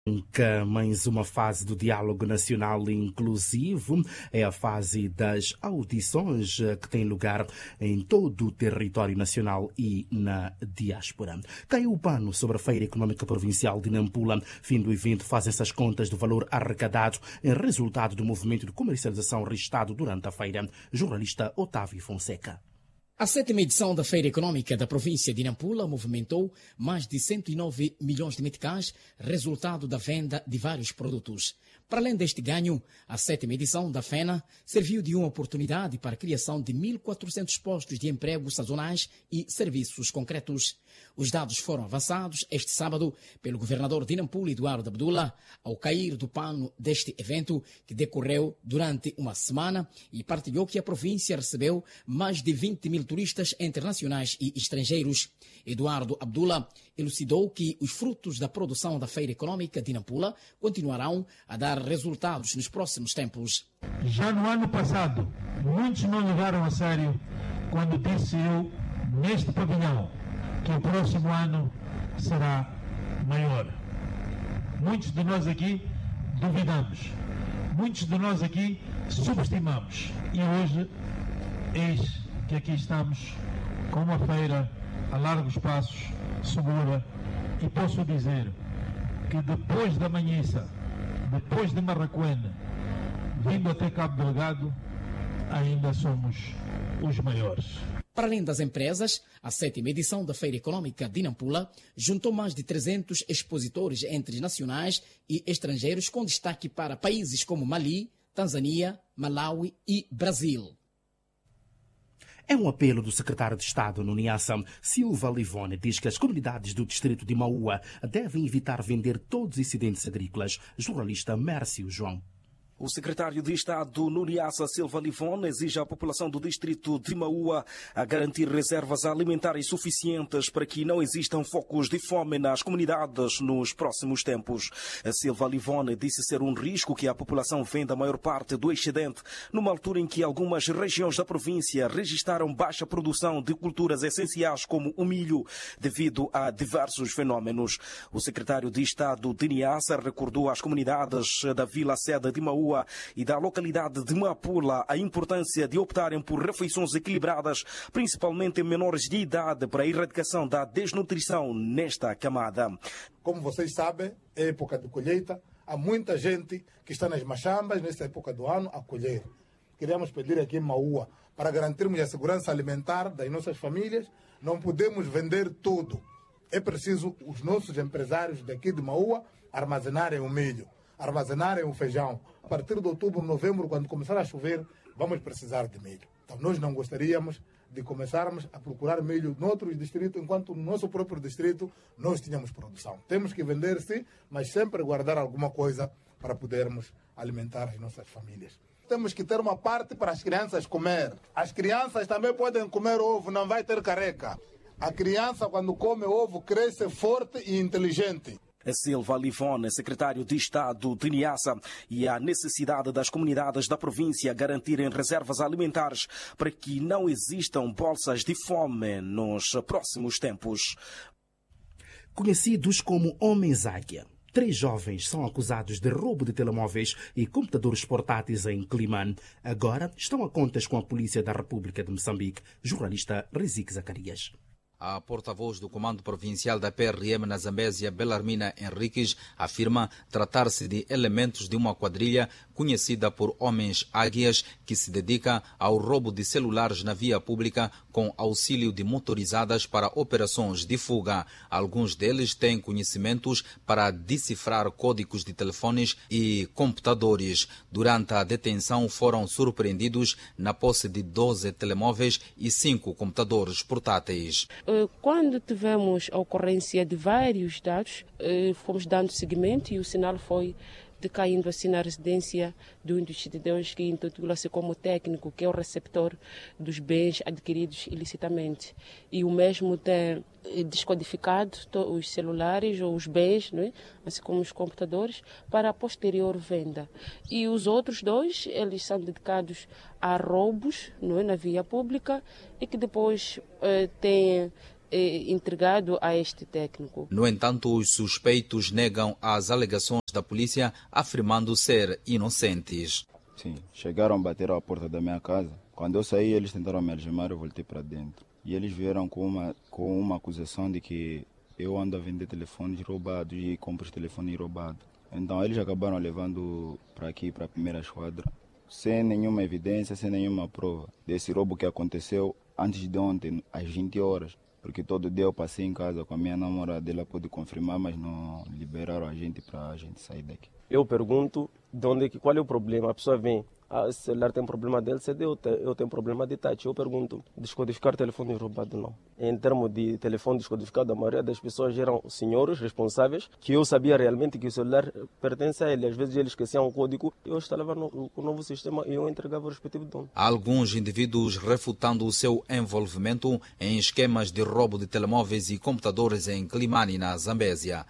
Mais uma fase do diálogo nacional inclusivo é a fase das audições que tem lugar em todo o território nacional e na diáspora. Caiu o pano sobre a Feira Econômica Provincial de Nampula. Fim do evento fazem-se as contas do valor arrecadado em resultado do movimento de comercialização registrado durante a feira. Jornalista Otávio Fonseca. A 7ª edição da Feira Econômica da província de Nampula movimentou mais de 109 milhões de meticais, resultado da venda de vários produtos. Para além deste ganho, a 7ª edição da FENA serviu de uma oportunidade para a criação de 1.400 postos de emprego sazonais e serviços concretos. Os dados foram avançados este sábado pelo governador de Nampula, Eduardo Abdullah, ao cair do pano deste evento que decorreu durante uma semana e partilhou que a província recebeu mais de 20 mil turistas internacionais e estrangeiros. Eduardo Abdullah elucidou que os frutos da produção da Feira Econômica de Nampula continuarão a dar resultados nos próximos tempos. Já no ano passado, muitos não levaram a sério quando disse eu, neste pavilhão, que o próximo ano será maior. Muitos de nós aqui duvidamos. Muitos de nós aqui subestimamos. E hoje, eis que aqui estamos com uma feira a largos passos, segura, e posso dizer que depois da Manhissa, depois de Marraquene, vindo até Cabo Delgado, ainda somos os maiores. Para além das empresas, a 7ª edição da Feira Econômica de Nampula juntou mais de 300 expositores entre nacionais e estrangeiros, com destaque para países como Mali, Tanzânia, Malawi e Brasil. É um apelo do secretário de Estado no Niassa, Silva Livone, diz que as comunidades do distrito de Maua devem evitar vender todos os excedentes agrícolas. Jornalista Mércio João. O secretário de Estado no Niassa, Silva Livone, exige à população do distrito de Maua a garantir reservas alimentares suficientes para que não existam focos de fome nas comunidades nos próximos tempos. Silva Livone disse ser um risco que a população venda a maior parte do excedente, numa altura em que algumas regiões da província registraram baixa produção de culturas essenciais como o milho, devido a diversos fenómenos. O secretário de Estado de Niassa recordou às comunidades da Vila Seda de Maua e da localidade de Mapula a importância de optarem por refeições equilibradas, principalmente em menores de idade, para a erradicação da desnutrição nesta camada. Como vocês sabem, é época de colheita. Há muita gente que está nas machambas nesta época do ano a colher. Queríamos pedir aqui em Maua, para garantirmos a segurança alimentar das nossas famílias, não podemos vender tudo. É preciso os nossos empresários daqui de Maua armazenarem o milho, armazenarem o feijão. A partir de outubro, novembro, quando começar a chover, vamos precisar de milho. Então nós não gostaríamos de começarmos a procurar milho noutros distritos, enquanto no nosso próprio distrito nós tínhamos produção. Temos que vender sim, mas sempre guardar alguma coisa para podermos alimentar as nossas famílias. Temos que ter uma parte para as crianças comer. As crianças também podem comer ovo, não vai ter careca. A criança, quando come ovo, cresce forte e inteligente. Silva Livone, secretário de Estado de Niassa, e a necessidade das comunidades da província garantirem reservas alimentares para que não existam bolsas de fome nos próximos tempos. Conhecidos como Homens-Águia, 3 jovens são acusados de roubo de telemóveis e computadores portáteis em Climane. Agora estão a contas com a Polícia da República de Moçambique. Jornalista Rezik Zacarias. A porta-voz do Comando Provincial da PRM na Zambésia, Belarmina Henriques, afirma tratar-se de elementos de uma quadrilha conhecida por Homens Águias, que se dedica ao roubo de celulares na via pública com auxílio de motorizadas para operações de fuga. Alguns deles têm conhecimentos para decifrar códigos de telefones e computadores. Durante a detenção foram surpreendidos na posse de 12 telemóveis e 5 computadores portáteis. Quando tivemos a ocorrência de vários dados, fomos dando seguimento e o sinal foi decaindo assim na residência de um dos cidadãos que intitula-se como técnico, que é o receptor dos bens adquiridos ilicitamente. E o mesmo tem descodificado os celulares ou os bens, não é? Assim como os computadores, para a posterior venda. E os outros 2, eles são dedicados a roubos, não é? Na via pública, e que depois têm entregado a este técnico. No entanto, os suspeitos negam as alegações da polícia, afirmando ser inocentes. Sim, chegaram a bater à porta da minha casa. Quando eu saí, eles tentaram me algemar, eu voltei para dentro. E eles vieram com uma acusação de que eu ando a vender telefones roubados e compro os telefones roubados. Então eles acabaram levando para aqui, para a primeira esquadra, sem nenhuma evidência, sem nenhuma prova desse roubo que aconteceu antes de ontem, às 20 horas. Porque todo dia eu passei em casa com a minha namorada, ela pôde confirmar, mas não liberaram a gente para a gente sair daqui. Eu pergunto qual é o problema. A pessoa vem, o celular tem problema de LCD, eu tenho problema de touch. Eu pergunto, descodificar telefone roubado não. Em termos de telefone descodificado, a maioria das pessoas eram senhores responsáveis, que eu sabia realmente que o celular pertence a ele. Às vezes eles esqueciam o código, eu instalava o novo sistema e eu entregava o respectivo dono. Há alguns indivíduos refutando o seu envolvimento em esquemas de roubo de telemóveis e computadores em Climane, na Zambésia.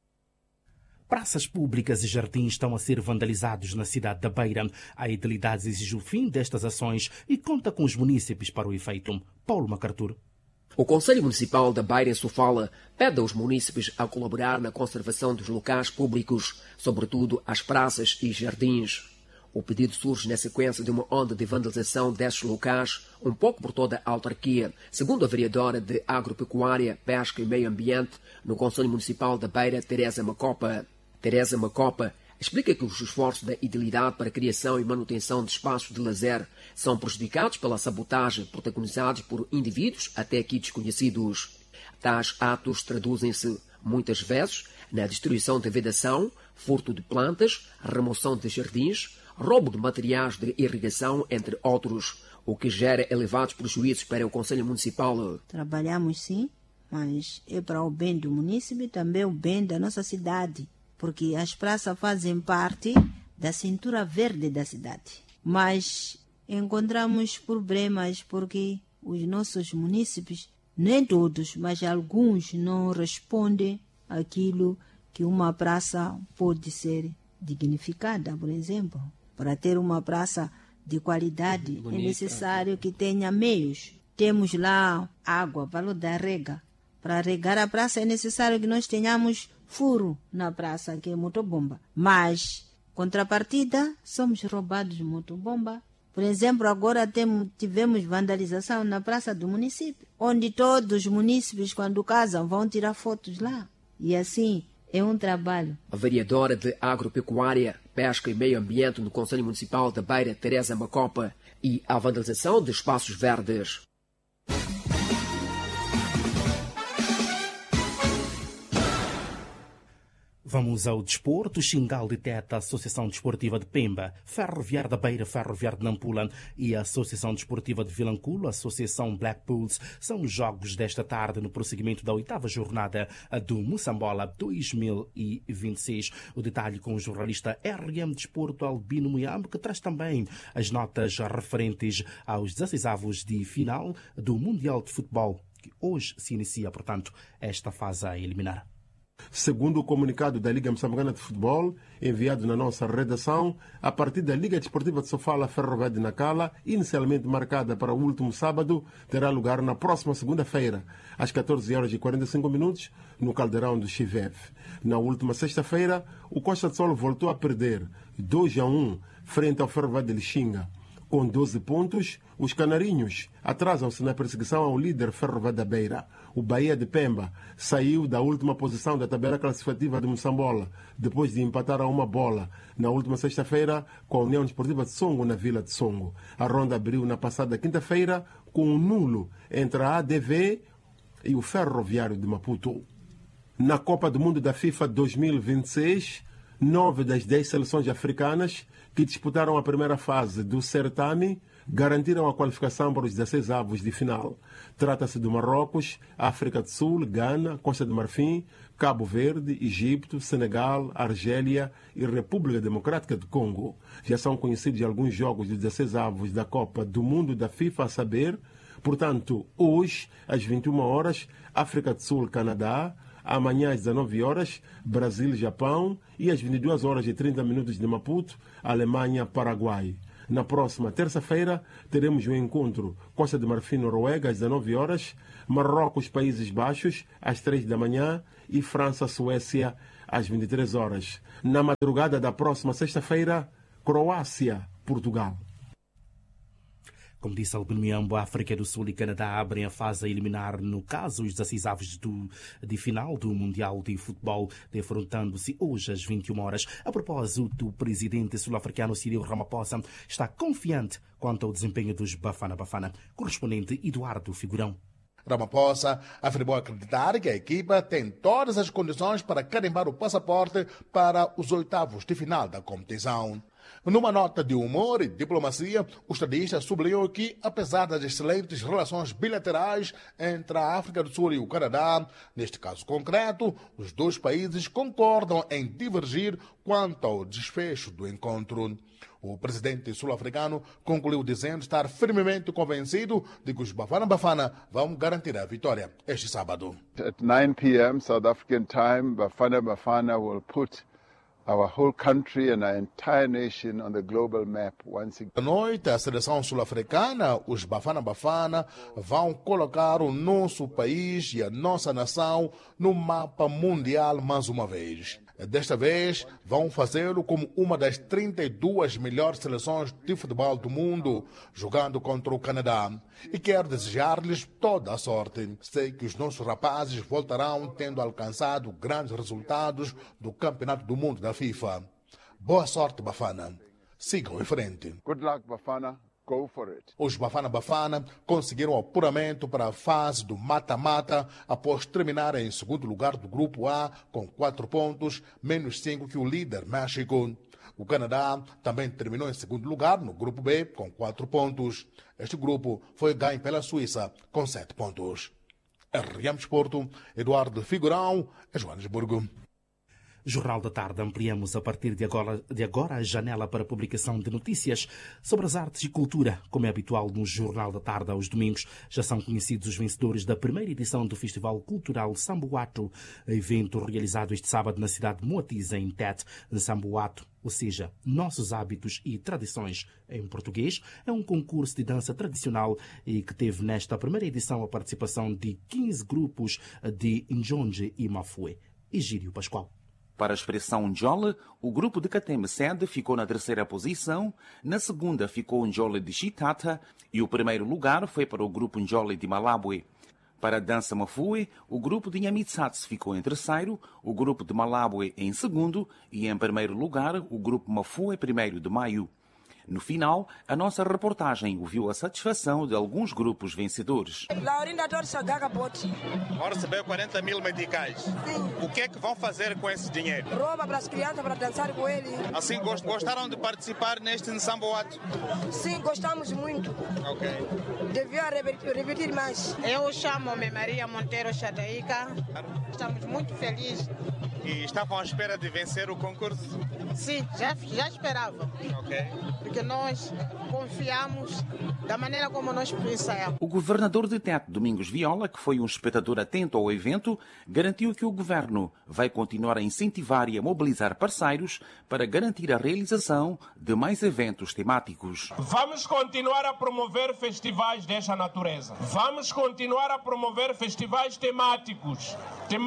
Praças públicas e jardins estão a ser vandalizados na cidade da Beira. A edilidade exige o fim destas ações e conta com os munícipes para o efeito. Paulo MacArthur. O Conselho Municipal da Beira, em Sofala, pede aos munícipes a colaborar na conservação dos locais públicos, sobretudo as praças e jardins. O pedido surge na sequência de uma onda de vandalização destes locais, um pouco por toda a autarquia, segundo a vereadora de Agropecuária, Pesca e Meio Ambiente no Conselho Municipal da Beira, Teresa Macopa. Teresa Macopa explica que os esforços da idilidade para a criação e manutenção de espaços de lazer são prejudicados pela sabotagem protagonizados por indivíduos até aqui desconhecidos. Tais atos traduzem-se, muitas vezes, na destruição de vedação, furto de plantas, remoção de jardins, roubo de materiais de irrigação, entre outros, o que gera elevados prejuízos para o Conselho Municipal. Trabalhamos sim, mas é para o bem do município e também o bem da nossa cidade, porque as praças fazem parte da cintura verde da cidade. Mas encontramos problemas porque os nossos munícipes, nem todos, mas alguns não respondem àquilo que uma praça pode ser dignificada, por exemplo. Para ter uma praça de qualidade, bonita, é necessário que tenha meios. Temos lá água, valor da rega. Para regar a praça é necessário que nós tenhamos furo na praça, que é motobomba. Mas, contrapartida, somos roubados de motobomba. Por exemplo, agora tivemos vandalização na praça do município, onde todos os munícipes, quando casam, vão tirar fotos lá. E assim, é um trabalho. A vereadora de Agropecuária, Pesca e Meio Ambiente no Conselho Municipal da Beira, Teresa Macopa, e a vandalização de espaços verdes. Vamos ao desporto. Xingal deteta a Associação Desportiva de Pemba, Ferroviário da Beira, Ferroviário de Nampula e a Associação Desportiva de Vilanculo, a Associação Black Bulls. São os jogos desta tarde no prosseguimento da 8ª jornada do Moçambola 2026. O detalhe com o jornalista RM Desporto Albino Muyambo, que traz também as notas referentes aos 16avos de final do Mundial de Futebol, que hoje se inicia, portanto, esta fase a eliminar. Segundo o comunicado da Liga Moçambicana de Futebol, enviado na nossa redação, a partida da Liga Desportiva de Sofala Ferroviária de Nacala, inicialmente marcada para o último sábado, terá lugar na próxima segunda-feira, às 14h45, no Caldeirão do Chiveve. Na última sexta-feira, o Costa de Sol voltou a perder 2-1 frente ao Ferroviário de Lixinga. Com 12 pontos, os canarinhos atrasam-se na perseguição ao líder Ferroviário da Beira. O Bahia de Pemba saiu da última posição da tabela classificativa de Moçambola, depois de empatar a uma bola na última sexta-feira com a União Desportiva de Songo, na Vila de Songo. A ronda abriu na passada quinta-feira com um nulo entre a ADV e o Ferroviário de Maputo. Na Copa do Mundo da FIFA 2026, 9 das 10 seleções africanas que disputaram a primeira fase do certame garantiram a qualificação para os 16avos de final. Trata-se do Marrocos, África do Sul, Gana, Costa do Marfim, Cabo Verde, Egito, Senegal, Argélia e República Democrática do Congo. Já são conhecidos alguns jogos dos 16avos da Copa do Mundo da FIFA, a saber, portanto, hoje, às 21 horas, África do Sul, Canadá, amanhã às 19 horas, Brasil, Japão, e às 22 horas e 30 minutos de Maputo, Alemanha, Paraguai. Na próxima terça-feira, teremos o encontro Costa de Marfim-Noruega às 19 horas, Marrocos, Países Baixos às 3 da manhã e França-Suécia às 23 horas. Na madrugada da próxima sexta-feira, Croácia-Portugal. Como disse Albino Miambo, a África do Sul e Canadá abrem a fase a eliminar, no caso, os 16 avos de final do Mundial de Futebol, defrontando-se hoje às 21 horas. A propósito, o presidente sul-africano Cyril Ramaphosa está confiante quanto ao desempenho dos Bafana Bafana. Correspondente Eduardo Figurão. Ramaphosa afirmou acreditar que a equipa tem todas as condições para carimbar o passaporte para os oitavos de final da competição. Numa nota de humor e diplomacia, o estadista sublinhou que, apesar das excelentes relações bilaterais entre a África do Sul e o Canadá, neste caso concreto, os dois países concordam em divergir quanto ao desfecho do encontro. O presidente sul-africano concluiu dizendo estar firmemente convencido de que os Bafana Bafana vão garantir a vitória este sábado. At 9 p.m. South African time, Bafana Bafana will put our whole country and our entire nation on the global map once again. À noite, a seleção sul-africana, os Bafana Bafana, vão colocar o nosso país e a nossa nação no mapa mundial mais uma vez. Desta vez, vão fazê-lo como uma das 32 melhores seleções de futebol do mundo, jogando contra o Canadá. E quero desejar-lhes toda a sorte. Sei que os nossos rapazes voltarão tendo alcançado grandes resultados do Campeonato do Mundo da FIFA. Boa sorte, Bafana. Sigam em frente. Good luck, Bafana. Go for it. Os Bafana Bafana conseguiram o apuramento para a fase do mata-mata após terminarem em segundo lugar do Grupo A com 4 pontos, menos 5 que o líder México. O Canadá também terminou em segundo lugar no Grupo B com 4 pontos. Este grupo foi ganho pela Suíça com 7 pontos. RM Desporto, Eduardo Figurão, Joanesburgo. Jornal da Tarde. Ampliamos a partir de agora a janela para publicação de notícias sobre as artes e cultura. Como é habitual no Jornal da Tarde aos domingos, já são conhecidos os vencedores da primeira edição do Festival Cultural Samboato, evento realizado este sábado na cidade de Moatize, em Tete. Samboato, ou seja, Nossos Hábitos e Tradições em português, é um concurso de dança tradicional e que teve nesta primeira edição a participação de 15 grupos de Njonje e Mafue. Egídio Pascoal. Para a expressão Njole, o grupo de Kateme Sede ficou na terceira posição, na segunda ficou o Njole de Chitata e o primeiro lugar foi para o grupo Njole de Malabwe. Para a dança Mafue, o grupo de Nyamitsatse ficou em terceiro, o grupo de Malabwe em segundo e em primeiro lugar o grupo Mafue 1º de maio. No final, a nossa reportagem ouviu a satisfação de alguns grupos vencedores. Laurinda Torça Gagaboti. Vão receber 40 mil meticais. Sim. O que é que vão fazer com esse dinheiro? Rouba para as crianças para dançar com ele. Assim, gostaram de participar neste Nsamboato? Sim, gostamos muito. Ok. Devia repetir mais. Eu chamo-me Maria Monteiro Chadaíca. Estamos muito felizes. E estavam à espera de vencer o concurso? Sim, já esperava. Ok. Porque nós confiamos da maneira como nós pensamos. O governador de Tete, Domingos Viola, que foi um espectador atento ao evento, garantiu que o governo vai continuar a incentivar e a mobilizar parceiros para garantir a realização de mais eventos temáticos. Vamos continuar a promover festivais desta natureza. Vamos continuar a promover festivais temáticos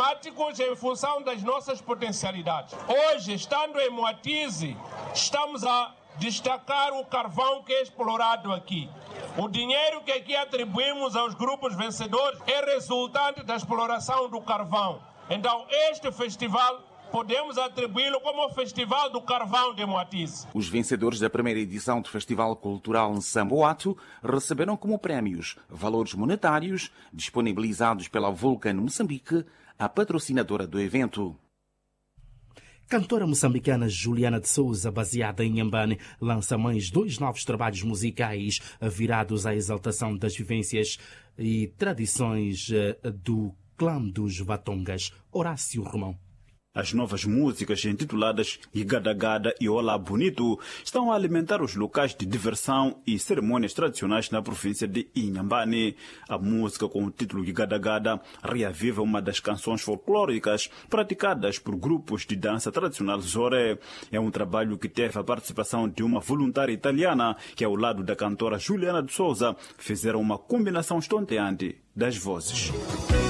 em função das nossas potencialidades. Hoje, estando em Moatize, estamos a destacar o carvão que é explorado aqui. O dinheiro que aqui atribuímos aos grupos vencedores é resultante da exploração do carvão. Então, este festival podemos atribuí-lo como o Festival do Carvão de Moatize. Os vencedores da primeira edição do Festival Cultural Nsamboato receberam como prémios valores monetários disponibilizados pela Vulcan Moçambique, a patrocinadora do evento. Cantora moçambicana Juliana de Souza, baseada em Inhambane, lança mais 2 novos trabalhos musicais virados à exaltação das vivências e tradições do clã dos Vatongas. Horácio Romão. As novas músicas intituladas Igadagada e Olá Bonito estão a alimentar os locais de diversão e cerimônias tradicionais na província de Inhambane. A música com o título Igadagada reaviva uma das canções folclóricas praticadas por grupos de dança tradicional Zore. É um trabalho que teve a participação de uma voluntária italiana que, ao lado da cantora Juliana de Souza, fizeram uma combinação estonteante das vozes.